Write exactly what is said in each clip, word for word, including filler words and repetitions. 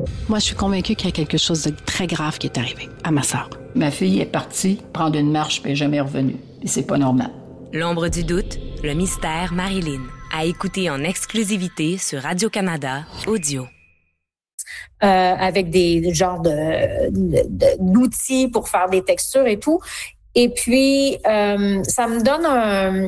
Moi, je suis convaincue qu'il y a quelque chose de très grave qui est arrivé à ma sœur. Ma fille est partie prendre une marche puis elle n'est jamais revenue. Et c'est pas normal. L'ombre du doute, le mystère Marilyn. À écouter en exclusivité sur Radio-Canada Audio. Euh, avec des genres de, de, de, d'outils pour faire des textures et tout. Et puis, euh, ça me donne un,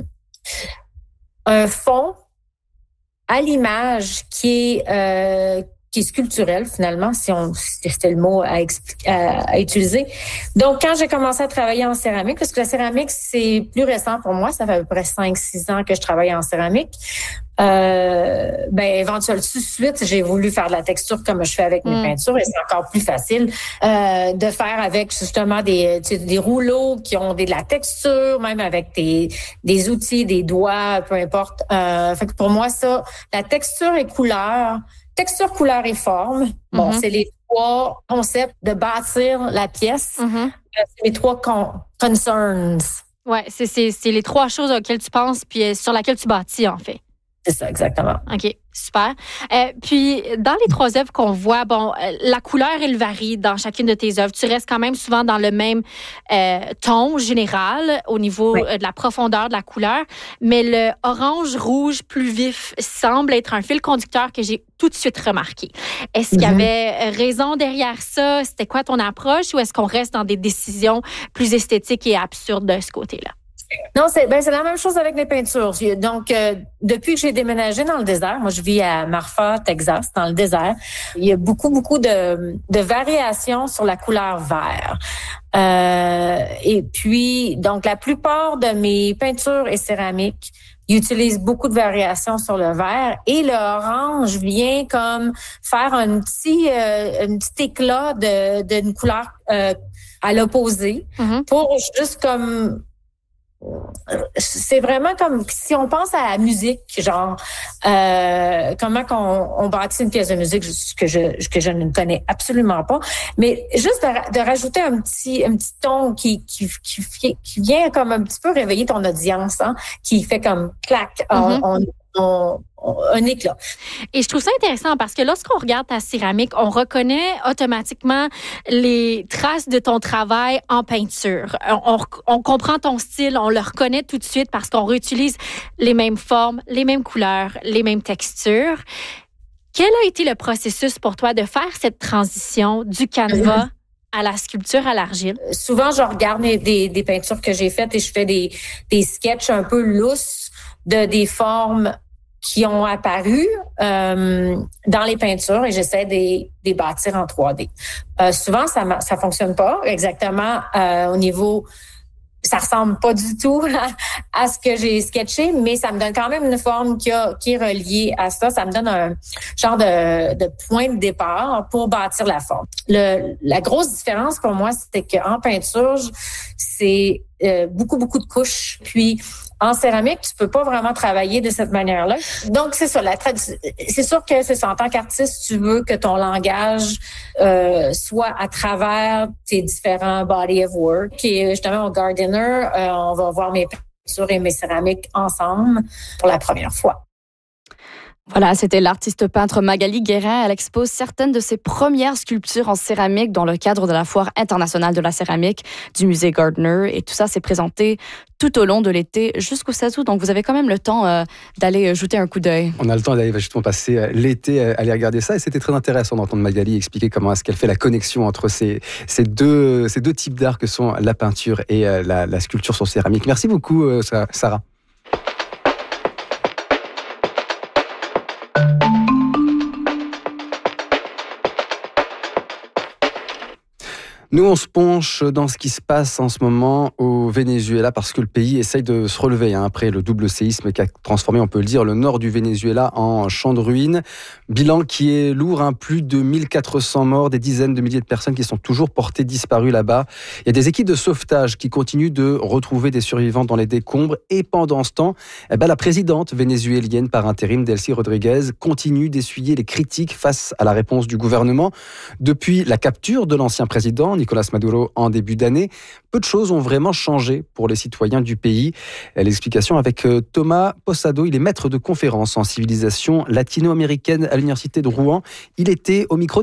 un fond à l'image qui est, euh, qui est sculpturel, finalement, si, on, si c'était le mot à, expli- à, à utiliser. Donc, quand j'ai commencé à travailler en céramique, parce que la céramique, c'est plus récent pour moi, ça fait à peu près cinq six ans que je travaille en céramique, euh, ben éventuellement, tout de suite, j'ai voulu faire de la texture comme je fais avec mes mmh. peintures, et c'est encore plus facile euh, de faire avec justement des, tu sais, des rouleaux qui ont des, de la texture, même avec des, des outils, des doigts, peu importe. Euh, fait que pour moi, ça, la texture et couleur, texture, couleur et forme, bon, mm-hmm. c'est les trois concepts de bâtir la pièce. Mm-hmm. C'est les trois con- concerns. Oui, c'est, c'est, c'est les trois choses auxquelles tu penses puis sur lesquelles tu bâtis, en fait. C'est ça, exactement. OK, super. Euh, puis, dans les trois œuvres qu'on voit, bon, la couleur, elle varie dans chacune de tes œuvres. Tu restes quand même souvent dans le même euh, ton général au niveau oui. de la profondeur de la couleur, mais le orange-rouge plus vif semble être un fil conducteur que j'ai tout de suite remarqué. Est-ce qu'il y avait raison derrière ça? C'était quoi ton approche ou est-ce qu'on reste dans des décisions plus esthétiques et absurdes de ce côté-là? Non, c'est ben c'est la même chose avec les peintures. Donc, euh, depuis que j'ai déménagé dans le désert, moi je vis à Marfa, Texas, dans le désert, il y a beaucoup, beaucoup de, de variations sur la couleur vert. Euh, et puis, donc, la plupart de mes peintures et céramiques, ils utilisent beaucoup de variations sur le vert et le orange vient comme faire un petit, euh, un petit éclat de, d'une couleur euh, à l'opposé mm-hmm. pour juste comme... C'est vraiment comme si on pense à la musique, genre euh, comment qu'on on bâtit une pièce de musique que je que je ne connais absolument pas, mais juste de, de rajouter un petit un petit ton qui qui qui qui vient comme un petit peu réveiller ton audience, hein, qui fait comme clac, mm-hmm. on, on, on un éclat. Et je trouve ça intéressant parce que lorsqu'on regarde ta céramique, on reconnaît automatiquement les traces de ton travail en peinture. On, on, on comprend ton style, on le reconnaît tout de suite parce qu'on réutilise les mêmes formes, les mêmes couleurs, les mêmes textures. Quel a été le processus pour toi de faire cette transition du canevas à la sculpture à l'argile? Souvent, je regarde des, des, des peintures que j'ai faites et je fais des, des sketchs un peu lousses de des formes qui ont apparu euh, dans les peintures et j'essaie de les bâtir en trois D. Euh, souvent, ça ça fonctionne pas exactement euh, au niveau... Ça ressemble pas du tout à, à ce que j'ai sketché, mais ça me donne quand même une forme qui, a, qui est reliée à ça. Ça me donne un genre de, de point de départ pour bâtir la forme. Le, la grosse différence pour moi, c'était qu'en peinture, c'est euh, beaucoup, beaucoup de couches. Puis, en céramique, tu peux pas vraiment travailler de cette manière-là. Donc, c'est ça. La trad- c'est sûr que c'est ça. En tant qu'artiste, tu veux que ton langage euh, soit à travers tes différents body of work. Et justement, au Gardiner, euh, on va voir mes peintures et mes céramiques ensemble pour la première fois. Voilà, c'était l'artiste peintre Magali Guérin. Elle expose certaines de ses premières sculptures en céramique dans le cadre de la Foire internationale de la céramique du musée Gardiner. Et tout ça s'est présenté tout au long de l'été jusqu'au seize août. Donc, vous avez quand même le temps euh, d'aller jeter un coup d'œil. On a le temps d'aller justement passer euh, l'été, euh, aller regarder ça. Et c'était très intéressant d'entendre Magali expliquer comment est-ce qu'elle fait la connexion entre ces, ces, deux, ces deux types d'art que sont la peinture et euh, la, la sculpture sur céramique. Merci beaucoup, euh, Sarah. Nous, on se penche dans ce qui se passe en ce moment au Venezuela parce que le pays essaye de se relever hein, après le double séisme qui a transformé, on peut le dire, le nord du Venezuela en champ de ruines. Bilan qui est lourd, hein, plus de mille quatre cents morts, des dizaines de milliers de personnes qui sont toujours portées disparues là-bas. Il y a des équipes de sauvetage qui continuent de retrouver des survivants dans les décombres et pendant ce temps, eh ben, la présidente vénézuélienne par intérim, Delcy Rodriguez, continue d'essuyer les critiques face à la réponse du gouvernement. Depuis la capture de l'ancien président, Nicolas Maduro, en début d'année, peu de choses ont vraiment changé pour les citoyens du pays. L'explication avec Thomas Posado, il est maître de conférences en civilisation latino-américaine à l'université de Rouen. Il était au micro